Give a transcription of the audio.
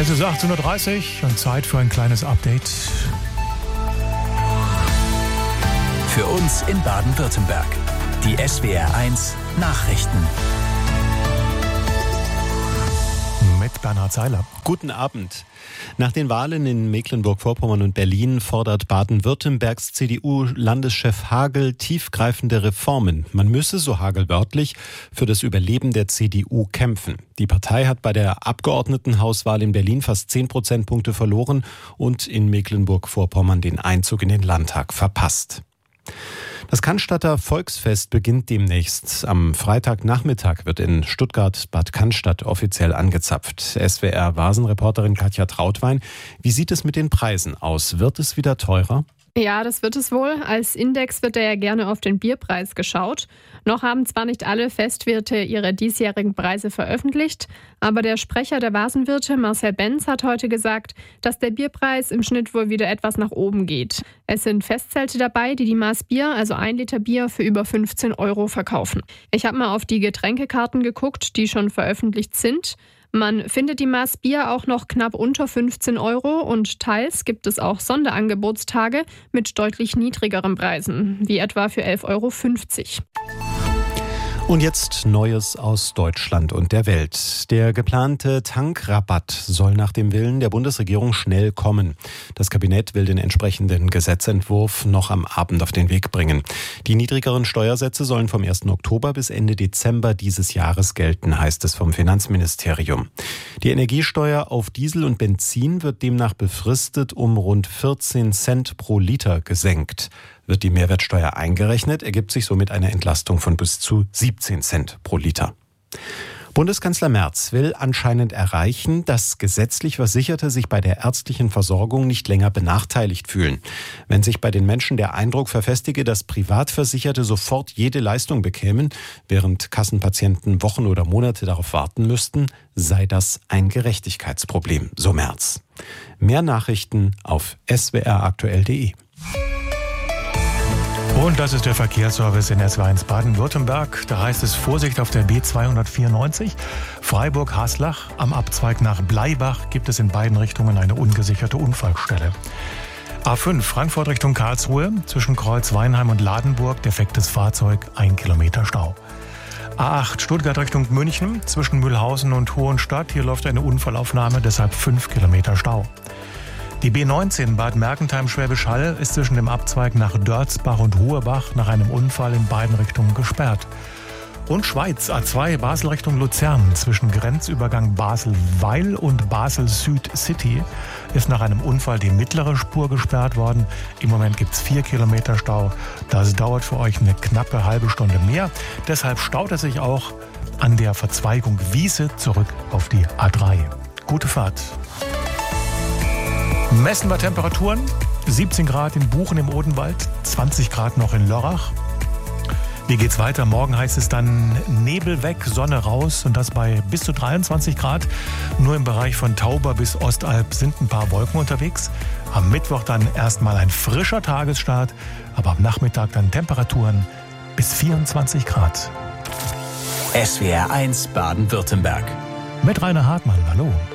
Es ist 18.30 Uhr und Zeit für ein kleines Update. Für uns in Baden-Württemberg. Die SWR1 Nachrichten. Mit Bernhard Seiler. Guten Abend. Nach den Wahlen in Mecklenburg-Vorpommern und Berlin fordert Baden-Württembergs CDU-Landeschef Hagel tiefgreifende Reformen. Man müsse, so Hagel wörtlich, für das Überleben der CDU kämpfen. Die Partei hat bei der Abgeordnetenhauswahl in Berlin fast 10 Prozentpunkte verloren und in Mecklenburg-Vorpommern den Einzug in den Landtag verpasst. Das Cannstatter Volksfest beginnt demnächst. Am Freitagnachmittag wird in Stuttgart-Bad Cannstatt offiziell angezapft. SWR-Vasen-Reporterin Katja Trautwein, wie sieht es mit den Preisen aus? Wird es wieder teurer? Ja, das wird es wohl. Als Index wird ja gerne auf den Bierpreis geschaut. Noch haben zwar nicht alle Festwirte ihre diesjährigen Preise veröffentlicht, aber der Sprecher der Vasenwirte, Marcel Benz, hat heute gesagt, dass der Bierpreis im Schnitt wohl wieder etwas nach oben geht. Es sind Festzelte dabei, die Maß Bier, also 1 Liter Bier, für über 15 € verkaufen. Ich habe mal auf die Getränkekarten geguckt, die schon veröffentlicht sind. Man findet die Maß Bier auch noch knapp unter 15 € und teils gibt es auch Sonderangebotstage mit deutlich niedrigeren Preisen, wie etwa für 11,50 €. Und jetzt Neues aus Deutschland und der Welt. Der geplante Tankrabatt soll nach dem Willen der Bundesregierung schnell kommen. Das Kabinett will den entsprechenden Gesetzentwurf noch am Abend auf den Weg bringen. Die niedrigeren Steuersätze sollen vom 1. Oktober bis Ende Dezember dieses Jahres gelten, heißt es vom Finanzministerium. Die Energiesteuer auf Diesel und Benzin wird demnach befristet um rund 14 Cent pro Liter gesenkt. Wird die Mehrwertsteuer eingerechnet, ergibt sich somit eine Entlastung von bis zu 17 Cent pro Liter. Bundeskanzler Merz will anscheinend erreichen, dass gesetzlich Versicherte sich bei der ärztlichen Versorgung nicht länger benachteiligt fühlen. Wenn sich bei den Menschen der Eindruck verfestige, dass Privatversicherte sofort jede Leistung bekämen, während Kassenpatienten Wochen oder Monate darauf warten müssten, sei das ein Gerechtigkeitsproblem, so Merz. Mehr Nachrichten auf swraktuell.de. Und das ist der Verkehrsservice in SW1 Baden-Württemberg. Da heißt es Vorsicht auf der B294. Freiburg-Haslach. Am Abzweig nach Bleibach gibt es in beiden Richtungen eine ungesicherte Unfallstelle. A5 Frankfurt Richtung Karlsruhe. Zwischen Kreuz-Weinheim und Ladenburg defektes Fahrzeug, 1 Kilometer Stau. A8 Stuttgart Richtung München. Zwischen Mühlhausen und Hohenstadt. Hier läuft eine Unfallaufnahme, deshalb 5 Kilometer Stau. Die B19 Bad Mergentheim-Schwäbisch Hall ist zwischen dem Abzweig nach Dörzbach und Hohebach nach einem Unfall in beiden Richtungen gesperrt. Und Schweiz, A2 Basel Richtung Luzern, zwischen Grenzübergang Basel-Weil und Basel-Süd-City ist nach einem Unfall die mittlere Spur gesperrt worden. Im Moment gibt es 4 Kilometer Stau. Das dauert für euch eine knappe halbe Stunde mehr. Deshalb staut es sich auch an der Verzweigung Wiese zurück auf die A3. Gute Fahrt. Messen wir Temperaturen, 17 Grad in Buchen im Odenwald, 20 Grad noch in Lörrach. Wie geht's weiter? Morgen heißt es dann Nebel weg, Sonne raus und das bei bis zu 23 Grad. Nur im Bereich von Tauber bis Ostalb sind ein paar Wolken unterwegs. Am Mittwoch dann erstmal ein frischer Tagesstart, aber am Nachmittag dann Temperaturen bis 24 Grad. SWR1 Baden-Württemberg. Mit Rainer Hartmann, hallo.